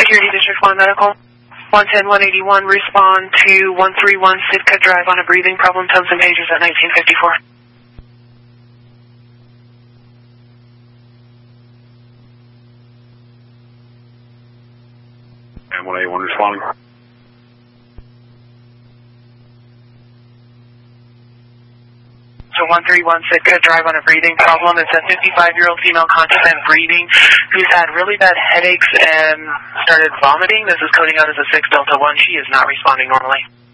Security District 1 Medical. 110-181, respond to 131 Sitka Drive on a breathing problem, Towns and Pages at 1954. And 181 responding. So 131 Sitka Drive on a breathing problem. It's a 55-year-old female conscious and breathing who's had really bad headaches and started vomiting. This is coding out as a 6 Delta 1. She is not responding normally.